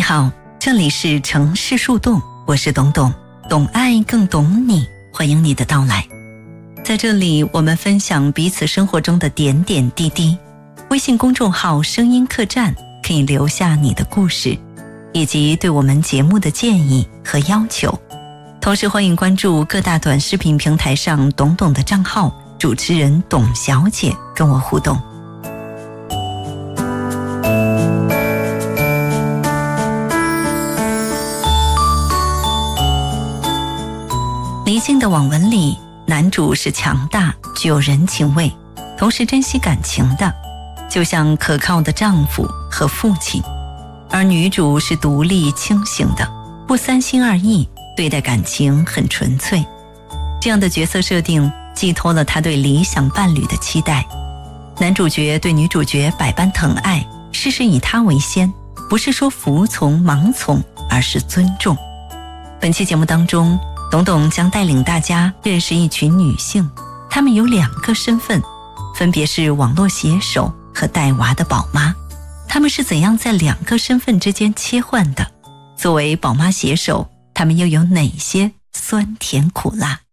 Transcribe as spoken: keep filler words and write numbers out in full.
好，这里是城市树洞，我是董董，懂爱更懂你，欢迎你的到来。在这里我们分享彼此生活中的点点滴滴。微信公众号声音客栈可以留下你的故事，以及对我们节目的建议和要求。同时欢迎关注各大短视频平台上董董的账号，主持人董小姐跟我互动。离经的网文里，男主是强大具有人情味，同时珍惜感情的，就像可靠的丈夫和父亲，而女主是独立清醒的，不三心二意，对待感情很纯粹。这样的角色设定寄托了他对理想伴侣的期待。男主角对女主角百般疼爱，事事以她为先，不是说服从盲从，而是尊重。本期节目当中，董董将带领大家认识一群女性，她们有两个身份，分别是网络写手和带娃的宝妈。她们是怎样在两个身份之间切换的？作为宝妈写手，她们又有哪些酸甜苦辣？